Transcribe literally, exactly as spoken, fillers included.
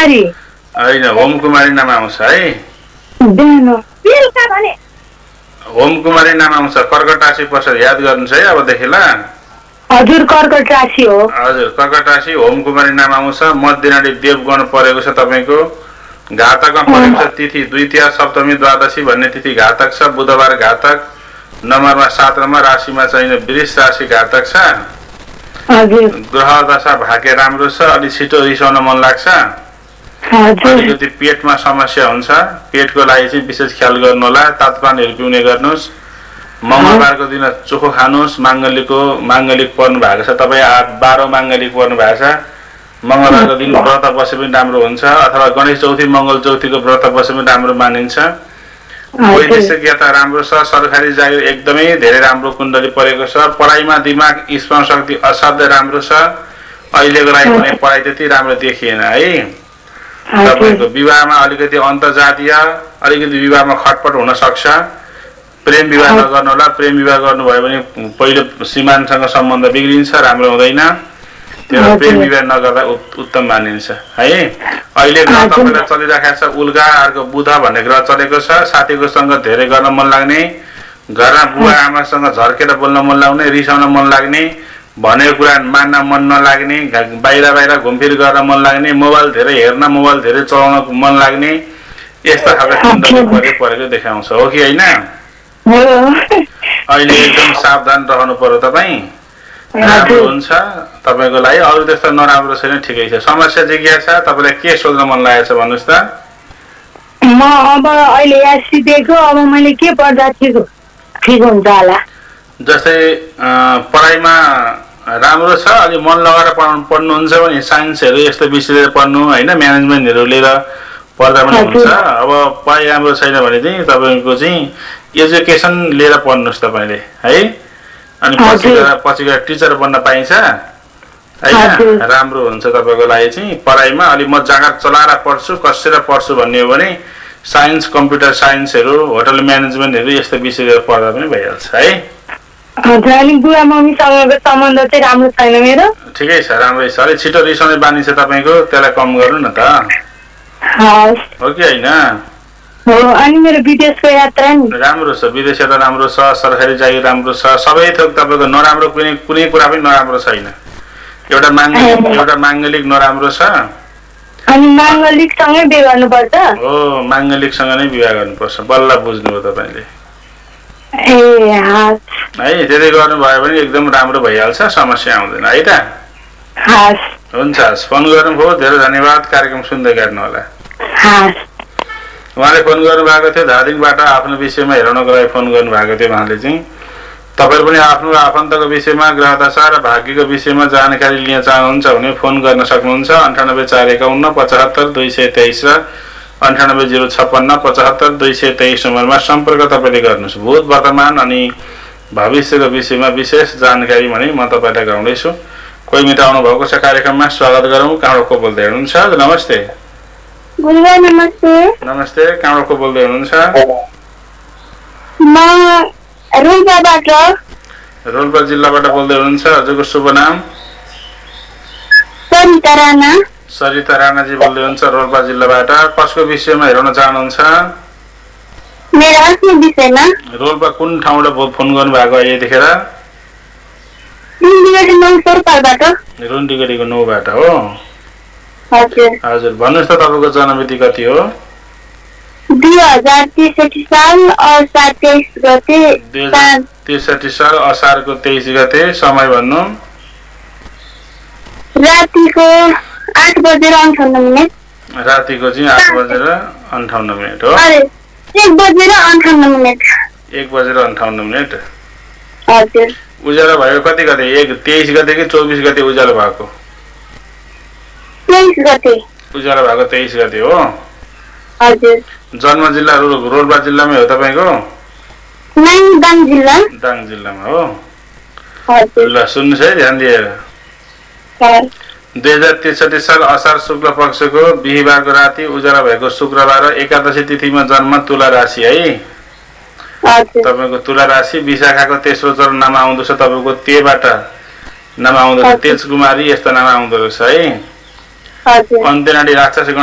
कुमारी होइन होम कुमारी नाम आउँछ है होम कुमारी नाम आउँछ कर्कट राशि पर्छ याद गर्नुहोस् है अबदेखि ल हजुर कर्कट राशि हो हजुर कर्कट राशि होम कुमारी नाम आउँछ मध्य नाडी देव गण परेको छ तपाईको घातकमा परेको छ तिथि द्वितीय सप्तमी द्वादशी भन्ने तिथि घातक छ बुधबार घातक नम्बरमा सात रमा राशिमा चाहिँ वृष राशि घातक छ ग्रह दशा भाग्य राम्रो छ अलि छिटो रिसाउन मन लाग्छ अलिकति पेटमा समस्या हुन्छ पेटको लागि चाहिँ विशेष ख्याल गर्नु होला तातपानीहरू पिउने गर्नुहोस् मंगलबारको दिन चोखो खानुहोस् मांगलिकको मांगलिक पर्नु भएको छ तपाई आठ बाह्र मांगलिक पर्नु भएको छ मंगलबारको दिन व्रत बसे पनि राम्रो हुन्छ अथवा गणेश चौथी मंगल चौथीको व्रत बसे पनि राम्रो मानिन्छ वैदेशिक यात्रा राम्रो छ सरकारी जागिर एकदमै धेरै राम्रो कुण्डली परेको छ पढाइमा दिमाग स्मरण शक्ति असाध्यै राम्रो छ अहिलेको लागि पनि पढाइ त्यति राम्रो देखिएन है तपाईको विवाहमा अलिकति अन्तर्जातीय अलिकति विवाहमा खटपट हुन सक्छ प्रेम विवाह नगर्नु होला प्रेम विवाह गर्नुभयो भने पहिलो श्रीमानसँग सम्बन्ध बिग्रिन्छ राम्रो हुँदैन त्यो प्रेम विवाह नगर्दा उत्तम मानिन्छ है अहिले ग्रह तपाईलाई चलिराखेको छ उल्का अर्को बुध भन्ने ग्रह चलेको छ साथीको सँग धेरै गर्न मन लाग्ने घरमा बुवा आमासँग झर्केर बोल्न मन लाग्ने रिसाउन मन लाग्ने भनेको कुरा मान्न मन नलाग्ने बाहिर बाहिर घुमफिर गर्न मन लाग्ने मोबाइल धेरै हेर्न मोबाइल धेरै चलाउन मन लाग्ने यस्ता खालका कुण्डली परे परेको देखाउँछ हो कि हैन अहिले एकदम सावधान रहनु पर्यो तपाई राम्रो हुन्छ तपाईको लागि अरु त्यस्तो नराम्रो छैन ठिकै छ समस्या जिज्ञासा तपाईलाई के सोध्न मन लागेछ भन्नुस् त म अब अहिले एससी दिएको अब मैले के पढ्दा ठिक ठिक हुन्छ होला जस्तै पढाइमा राम्रो छ अलि मन लगाएर पढ्नु पढ्नुहुन्छ भने साइन्सहरु यस्तो विषय लिएर पढ्नु हैन म्यानेजमेन्टहरु लिएर पढ्दा पनि हुन्छ अब पढाइ राम्रो छैन भने चाहिँ तपाईको चाहिँ एजुकेसन लिएर पढ्नुस् तपाईले है अनि पछि गएर पछि गएर टिचर बन्न पाइन्छ हैन राम्रो हुन्छ तपाईको लागि चाहिँ पढाइमा अलि म जागर चलाएर पढ्छु कसरी पढ्छु भन्ने हो भने साइन्स कम्प्युटर साइन्सहरु होटल म्यानेजमेन्टहरु यस्तो विषय लिएर पढ्दा पनि भइहाल्छ है हजुर अनि बुवा मम्मीसँगको सम्बन्ध चाहिँ राम्रो छैन मेरो ठिकै छ राम्रै छ अलि छिटो रिसाउने बानी छ तपाईको त्यसलाई कम गर्नु न त हस् हो कि हैन हो अनि मेरो विदेशको यात्रा नि राम्रो छ विदेश यात्रा राम्रो छ सरकारी जागिर राम्रो छ सबै थोक तपाईको नराम्रो कुनै कुनै कुरा पनि नराम्रो छैन एउटा मांगलिक एउटा मांगलिक नराम्रो छ अनि मांगलिक सँगै बिहे गर्नुपर्छ हो मांगलिक सँग नै बिहे गर्नुपर्छ बल्ल बुझ्नु हो तपाईले ए हस् है त्यसै गर्नु भयो भने एकदम राम्रो भइहाल्छ समस्या आउँदैन है त हस् हुन्छ फोन गर्नुभयो धेरै धन्यवाद कार्यक्रम सुन्दै गर्नु होला हस् उहाँले फोन गर्नु भएको थियो धादिङबाट आफ्नो विषयमा हेर्नको लागि फोन गर्नु भएको थियो उहाँले चाहिँ तपाईहरु पनि आफ्नो आफन्तको विषयमा ग्रह दशा र भाग्यको विषयमा जानकारी लिन चाहनुहुन्छ भने फोन गर्न सक्नुहुन्छ अन्ठानब्बे चार एकाउन्न पचहत्तर दुई सय तेइस र अन्ठानब्बे शून्य छप्पन्न पचहत्तर दुई सय तेइस नम्बरमा सम्पर्क तपाईले गर्नुस् भूत वर्तमान अनि भविष्यको विषयमा विशेष जानकारी भने म तपाईलाई गराउँदै छु कोही मित्र आउनु भएको छ कार्यक्रममा स्वागत गरौँ कहाँबाट को बोल्दै हुनुहुन्छ नमस्ते गुरुबा नमस्ते नमस्ते कहाँबाट को बोल्दै हुनुहुन्छ म रोल्पाबाट रोल्पा जिल्लाबाट बोल्दै हुनुहुन्छ हजुरको शुभ नाम सरिता राणा सरिता राणा जी बोल्दै हुनुहुन्छ रोल्पा जिल्लाबाट कसको विषयमा हेर्न चाहनुहुन्छ मेरो आफ्नो विषयमा रोल्पा कुन ठाउँबाट फोन गर्नु भएको अहिले देखेर रुन्डिगढी नौ सोरपाबाट रुन्डिगढीको नौ बाट हो हजुर हजुर भन्नुस् त तपाईको जन्ममिति कति हो दुई हजार त्रिसठी साल असार तेइस गते दुई हजार त्रिसठी साल असारको तेइस गते समय भन्नु रातिको आठ बजेर अन्ठाउन्न मिनट रातिको चाहिँ आठ बजेर अन्ठाउन्न मिनट हो एक बजेर अन्ठाउन्न मिनट एक बजेर अन्ठाउन्न मिनट हजुर उज्यालो भएको कति गते एक तेइस गते कि चौबिस गते उज्यालो भएको तेइस गते उज्यालो भएको तेइस गते हो हजुर जन्म जिल्ला रोल्पा जिल्लामै हो तपाईको नै दाङ जिल्ला दाङ जिल्लामा हो हजुर ल सुन्नुस् है ध्यान दिएर दुई हजार त्रिसठी साल असार शुक्ल पक्षको बिहीबारको राति उज्यालो भएको शुक्रबार एकादशी तिथिमा जन्म तुला राशि है तपाईको तुला राशि विशाखाको तेस्रो चरण नाम आउँदछ तपाईको तेबाट नाम आउँदछ तेज कुमारी यस्ता नाम आउँदछ है हजुर अन्त्यनाडी राक्षस